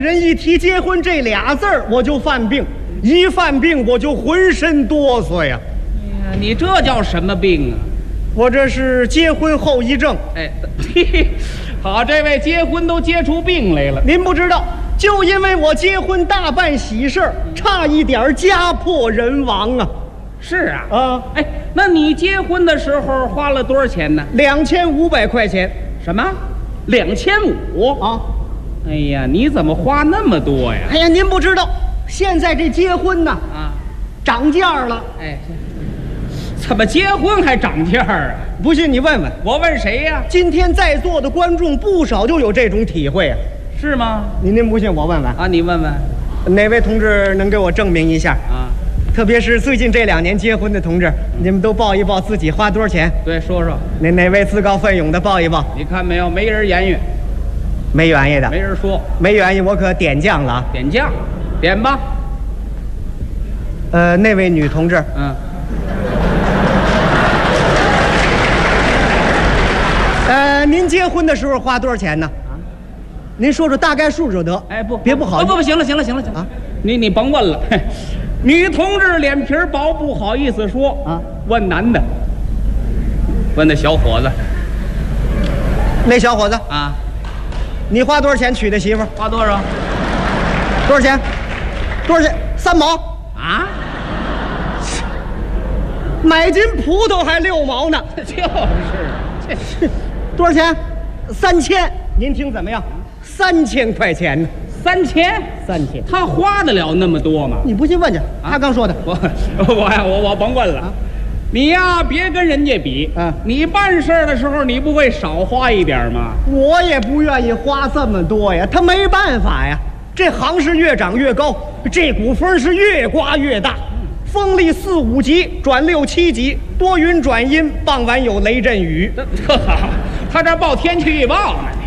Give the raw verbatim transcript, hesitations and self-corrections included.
人一提结婚这俩字儿，我就犯病，一犯病我就浑身哆嗦呀。 哎呀，你这叫什么病啊？ 我这是结婚后遗症。 哎，嘿嘿，好，这位结婚都结出病来了。 您不知道，就因为我结婚大办喜事儿，差一点家破人亡啊！ 是啊， 啊， 哎，那你结婚的时候花了多少钱呢？ 两千五百块钱。 什么？两千五啊！ 哎呀，你怎么花那么多呀？ 哎呀，您不知道，现在这结婚呐， 啊， 涨价了。 哎，怎么结婚还涨价啊？ 不信你问问。 我问谁呀？ 今天在座的观众不少就有这种体会啊。 是吗？ 您您不信我问问啊，你问问， 哪位同志能给我证明一下啊？ 特别是最近这两年结婚的同志，你们都报一报自己花多少钱。 对，说说。 哪哪位自告奋勇的报一报？ 你看没有，没人言语， 没原因的， 没人说， 没原因，我可点将了啊！ 点将，点吧。 呃，那位女同志， 嗯， 呃，您结婚的时候花多少钱呢？啊，您说说大概数就得。 哎，不， 别不好意思。 不不不，行了，行了，行了，行了啊！ 你你甭问了，女同志脸皮薄，不好意思说啊。 问男的，问那小伙子那小伙子， 啊， 你花多少钱娶的媳妇？ 花多少？ 多少钱？多少钱？三毛。 啊？ 买斤葡萄还六毛呢。 就是， 多少钱？三千。您听怎么样？三千块钱呢？ 三千， 三千。 他花得了那么多吗？ 你不信问去，他刚说的。 我我呀，我我甭问了。啊，你呀，别跟人家比。 嗯， 你办事的时候，你不会少花一点吗？ 我也不愿意花这么多呀，他没办法呀。这行是越长越高，这股风是越刮越大。风力四五级转六七级，多云转阴，傍晚有雷阵雨。 这这好，他这报天气预报呢。